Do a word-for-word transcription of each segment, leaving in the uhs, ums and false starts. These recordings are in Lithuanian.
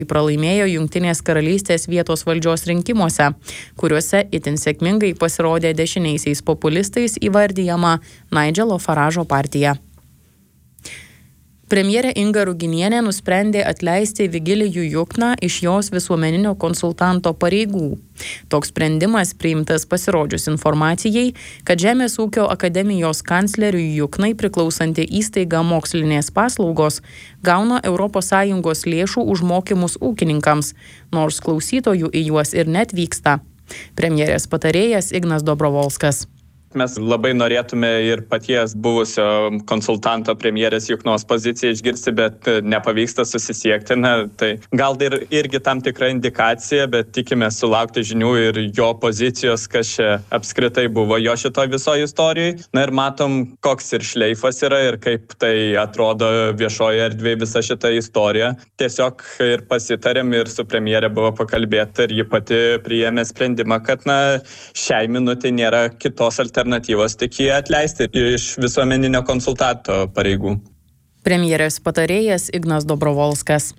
Pralaimėjo Jungtinės karalystės vietos valdžios rinkimuose, kuriuose itin sėkmingai pasirodė dešiniaisiais populistais įvardyjama Nigelo Farage'o partija. Premjerė Inga Ruginienė nusprendė atleisti Vigilijų Jukną iš jos visuomeninio konsultanto pareigų. Toks sprendimas priimtas pasirodžius informacijai, kad Žemės ūkio akademijos kancleriui Juknai priklausanti įstaiga Mokslinės paslaugos gauna Europos Sąjungos lėšų už mokymus ūkininkams, nors klausytojų į juos ir net vyksta. Premjerės patarėjas Ignas Dobrovolskas. Mes labai norėtume ir paties buvusio konsultanto premjerės Juknos poziciją išgirsti, bet nepavyksta susisiekti. Na, tai gal ir, irgi tam tikra indikacija, bet tikime sulaukti žinių ir jo pozicijos, kas čia apskritai buvo jo šitoj visoje istorijoje. Na ir matom, koks ir šleifas yra ir kaip tai atrodo viešoje erdvėje visa šita istorija. Tiesiog ir pasitarėm ir su premjerė buvo pakalbėta ir ji pati priėmė sprendimą, kad na, šiai minutė nėra kitos alternatyvos. alternatyvos tik jį atleisti iš visuomeninio konsultanto pareigų. Premjerės patarėjas Ignas Dobrovolskas.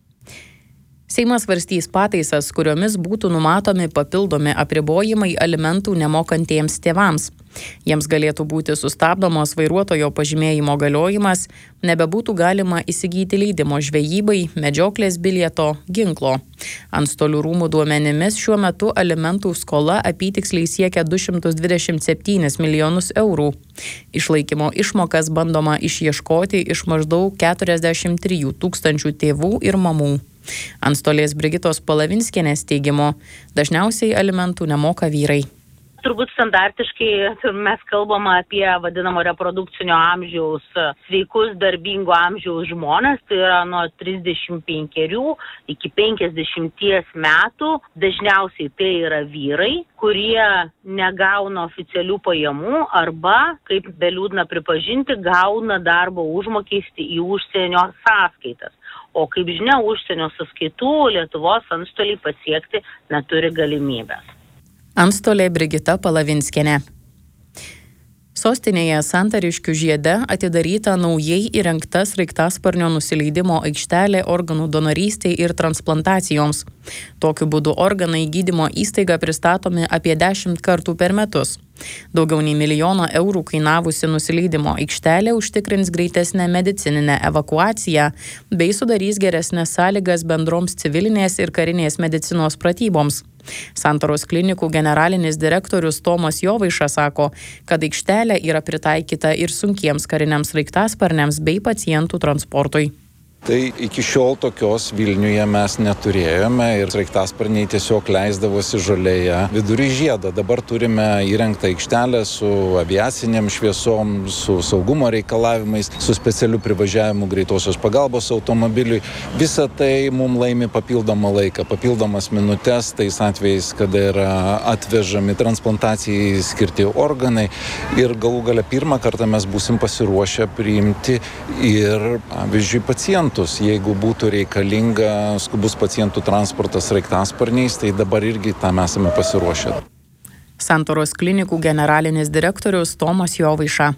Seimas svarstys pataisas, kuriomis būtų numatomi papildomi apribojimai alimentų nemokantiems tėvams. Jiems galėtų būti sustabdomos vairuotojo pažymėjimo galiojimas, nebebūtų galima įsigyti leidimo žvejybai, medžioklės bilieto, ginklo. Antstolių rūmų duomenimis šiuo metu alimentų skola apytiksliai siekia du šimtus dvidešimt septynis milijonus eurų. Išlaikymo išmokas bandoma išieškoti iš maždaug keturiasdešimt trijų tūkstančių tėvų ir mamų. Antstolės Brigitos Palavinskienės teigimu, dažniausiai alimentų nemoka vyrai. Turbūt standartiškai mes kalbame apie vadinamo reprodukcinio amžiaus sveikus darbingo amžiaus žmonės, tai yra nuo trisdešimt penkerių iki penkiasdešimties metų. Dažniausiai tai yra vyrai, kurie negauna oficialių pajamų arba, kaip beliūdna pripažinti, gauna darbo užmokestį į užsienio sąskaitas. O kaip žinia, užsienio sąskaitų Lietuvos antstoliai pasiekti neturi galimybės. Antstolė Brigita Palavinskienė. Sostinėje Santariškių žiede atidaryta naujai įrengta sraigtasparnio nusileidimo aikštelė organų donorystei ir transplantacijoms. Tokiu būdu organai gydymo įstaiga pristatomi apie dešimt kartų per metus. Daugiau nei milijoną eurų kainavusi nusileidimo aikštelė užtikrins greitesnę medicininę evakuaciją bei sudarys geresnės sąlygas bendroms civilinės ir karinės medicinos pratyboms. Santaros klinikų generalinis direktorius Tomas Jovaiša sako, kad aikštelė yra pritaikyta ir sunkiems kariniams sraigtasparniams bei pacientų transportui. Tai iki šiol tokios Vilniuje mes neturėjome ir sraigtasparniai tiesiog leisdavosi žolėje vidury žiedo. Dabar turime įrengtą aikštelę su aviaciniam šviesom, su saugumo reikalavimais, su specialiu privažiavimu greitosios pagalbos automobiliui. Visa tai mums laimi papildomą laiką, papildomas minutes, tais atvejais, kada yra atvežami transplantacijai skirti organai. Ir galų gale pirmą kartą mes būsim pasiruošę priimti ir, pavyzdžiui, pacientų. Jeigu būtų reikalinga skubus pacientų transportas sraigtasparniais, tai dabar irgi tam esame pasiruošę. Santaros klinikų generalinis direktorius Tomas Jovaiša.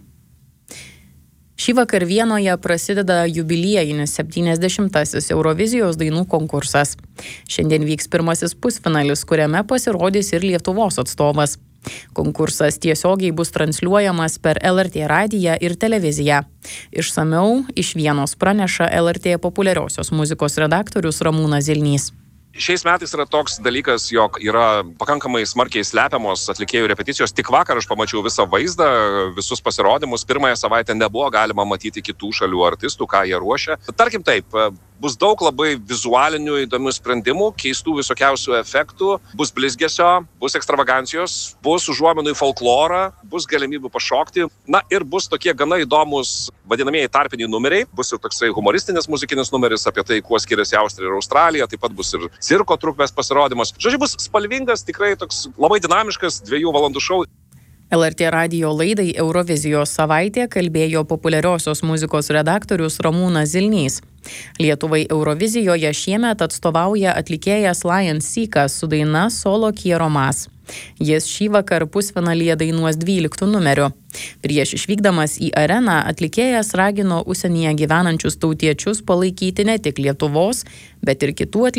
Šįvakar Vienoje prasideda jubiliejinis septyniasdešimtasis Eurovizijos dainų konkursas. Šiandien vyks pirmasis pusfinalis, kuriame pasirodys ir Lietuvos atstovas. Konkursas tiesiogiai bus transliuojamas per L R T radiją ir televiziją. Išsamiau iš Vienos praneša L R T populiariosios muzikos redaktorius Ramūnas Zilnys. Šiais metais yra toks dalykas, jog yra pakankamai smarkiai slepiamos atlikėjų repeticijos. Tik vakar aš pamačiau visą vaizdą, visus pasirodymus. Pirmąją savaitę nebuvo galima matyti kitų šalių artistų, ką jie ruošia. Tarkim taip, bus daug labai vizualinių įdomių sprendimų, keistų visokiausių efektų, bus blizgesio, bus ekstravagancijos, bus užuominų į folklorą, bus galimybių pašokti. Na ir bus tokie gana įdomus vadinamieji tarpiniai numeriai. Bus ir toksai humoristinis muzikinis numeris apie tai, kuo skiriasi Austrija ir Australija. Taip pat bus ir cirko trukmės pasirodymas. Žodžiu, bus spalvingas, tikrai toks labai dinamiškas dviejų valandų šou. L R T radijo laidai Eurovizijos savaitė kalbėjo populiariosios muzikos redaktorius Ramūnas Zilnys. Lietuvai Eurovizijoje šiemet atstovauja atlikėjas Lion Seekas su daina Solo Quiero Más. Jis šį vakar pusfinalyje dainuos dvyliktų numeriu. Prieš išvykdamas į areną atlikėjas ragino užsienyje gyvenančius tautiečius palaikyti ne tik Lietuvos, bet ir kitų atlikėjų